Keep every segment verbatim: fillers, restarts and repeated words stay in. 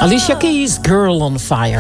Alicia Keys, Girl on Fire.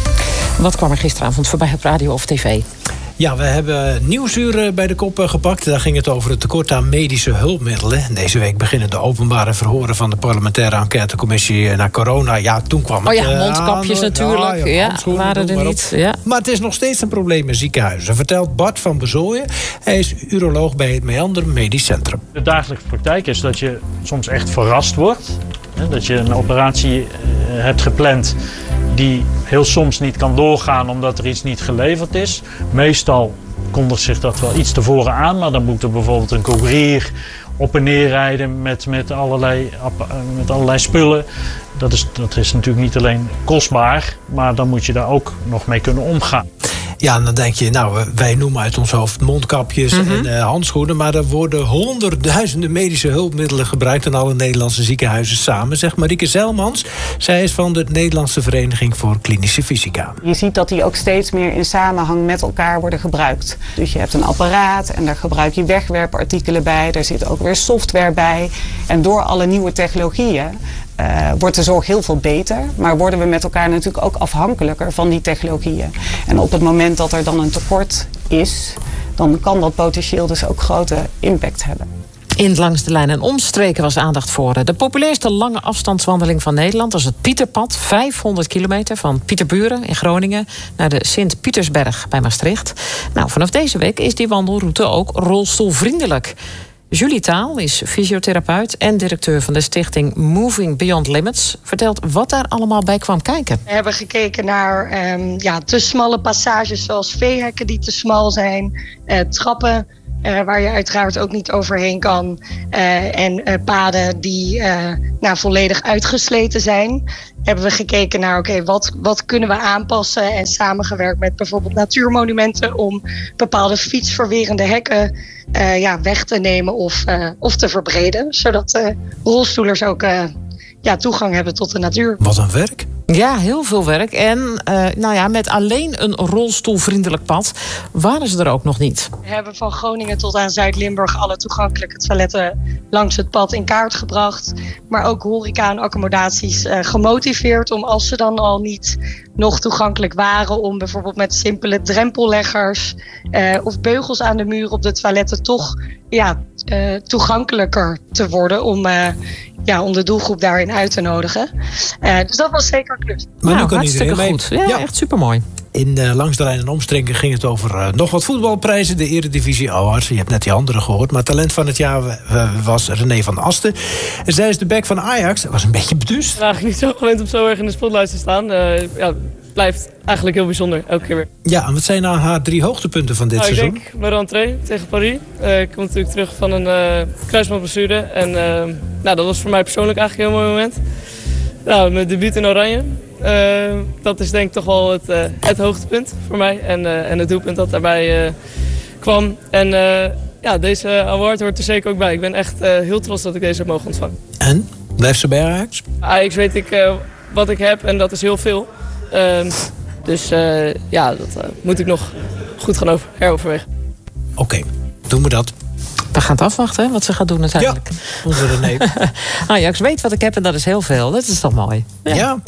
Wat kwam er gisteravond voorbij op radio of tv? Ja, we hebben Nieuwsuur bij de kop gepakt. Daar ging het over het tekort aan medische hulpmiddelen. Deze week beginnen de openbare verhoren van de parlementaire enquêtecommissie naar corona. Ja, toen kwam het... Oh ja, mondkapjes aan, natuurlijk. Ja, ja, ja waren er niet. Ja. Maar het is nog steeds een probleem in ziekenhuizen, vertelt Bart van Bezooijen. Hij is uroloog bij het Meander Medisch Centrum. De dagelijkse praktijk is dat je soms echt verrast wordt. Dat je een operatie hebt gepland die heel soms niet kan doorgaan omdat er iets niet geleverd is. Meestal kondigt zich dat wel iets tevoren aan, maar dan moet er bijvoorbeeld een courier op en neer rijden met, met, allerlei, met allerlei spullen. Dat is, dat is natuurlijk niet alleen kostbaar, maar dan moet je daar ook nog mee kunnen omgaan. Ja, en dan denk je, nou, wij noemen uit ons hoofd mondkapjes mm-hmm. en uh, handschoenen, maar er worden honderdduizenden medische hulpmiddelen gebruikt in alle Nederlandse ziekenhuizen samen, zegt Marieke Zijlmans. Zij is van de Nederlandse Vereniging voor Klinische Fysica. Je ziet dat die ook steeds meer in samenhang met elkaar worden gebruikt. Dus je hebt een apparaat en daar gebruik je wegwerpartikelen bij, daar zit ook weer software bij. En door alle nieuwe technologieën Uh, wordt de zorg heel veel beter, maar worden we met elkaar natuurlijk ook afhankelijker van die technologieën. En op het moment dat er dan een tekort is, dan kan dat potentieel dus ook grote impact hebben. In Langs de Lijn en Omstreken was aandacht voor de populairste lange afstandswandeling van Nederland. Dat is het Pieterpad, vijfhonderd kilometer van Pieterburen in Groningen naar de Sint-Pietersberg bij Maastricht. Nou, vanaf deze week is die wandelroute ook rolstoelvriendelijk. Julie Taal is fysiotherapeut en directeur van de stichting Moving Beyond Limits. Vertelt wat daar allemaal bij kwam kijken. We hebben gekeken naar um, ja, te smalle passages zoals veehekken die te smal zijn, uh, trappen uh, waar je uiteraard ook niet overheen kan uh, en uh, paden die uh, nou, volledig uitgesleten zijn. Hebben we gekeken naar oké, okay, wat, wat kunnen we aanpassen en samengewerkt met bijvoorbeeld natuurmonumenten om bepaalde fietsverwerende hekken uh, ja, weg te nemen of, uh, of te verbreden. Zodat uh, rolstoelers ook uh, ja, toegang hebben tot de natuur. Wat een werk. Ja, heel veel werk. En uh, nou ja, met alleen een rolstoelvriendelijk pad waren ze er ook nog niet. We hebben van Groningen tot aan Zuid-Limburg alle toegankelijke toiletten langs het pad in kaart gebracht. Maar ook horeca en accommodaties uh, gemotiveerd om, als ze dan al niet nog toegankelijk waren, om bijvoorbeeld met simpele drempelleggers uh, of beugels aan de muur op de toiletten toch ja, uh, toegankelijker te worden om, uh, ja, om de doelgroep daarin uit te nodigen. Uh, dus dat was zeker een klus. Maar nou, nu kan hartstikke goed. Ja, ja, echt supermooi. In uh, Langs de Lijn en Omstreken ging het over uh, nog wat voetbalprijzen. De Eredivisie Awards. Je hebt net die andere gehoord. Maar talent van het jaar uh, was René van Asten. Zij is de back van Ajax. Dat was een beetje beduust. Ik ben eigenlijk niet zo gewend om zo erg in de spotlight te staan. Uh, ja, blijft eigenlijk heel bijzonder, elke keer weer. Ja, en wat zijn nou haar drie hoogtepunten van dit nou, seizoen? Ik denk mijn rentree tegen Paris. Uh, ik kom natuurlijk terug van een uh, kruisbandblessure. En uh, nou, dat was voor mij persoonlijk eigenlijk een heel mooi moment. Nou, mijn debuut in Oranje. Uh, dat is denk ik toch wel het, uh, het hoogtepunt voor mij. En, uh, en het doelpunt dat daarbij uh, kwam. En uh, ja, deze award hoort er zeker ook bij. Ik ben echt uh, heel trots dat ik deze heb mogen ontvangen. En? Blijft ze bij Ajax? Ajax weet ik uh, wat ik heb en dat is heel veel. Uh, dus uh, ja, dat uh, moet ik nog goed gaan over, heroverwegen. Oké, okay, doen we dat. We gaan het afwachten, hè, wat ze gaat doen uiteindelijk. Ja, onze René. Ajax weet wat ik heb en dat is heel veel. Dat is toch mooi? Ja. ja.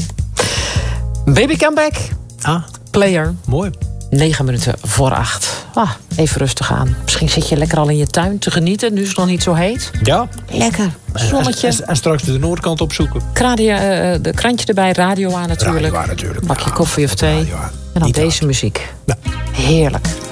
Baby comeback. Ah. Player. Mooi. Negen minuten voor acht. Ah, even rustig aan. Misschien zit je lekker al in je tuin te genieten. Nu is het nog niet zo heet. Ja. Lekker. Zonnetje. En, en, en straks de noordkant opzoeken. Kradia, uh, de krantje erbij. Radio aan natuurlijk. Radio aan natuurlijk. Bakje koffie of thee. En dan niet deze hard. muziek. Ja. Heerlijk.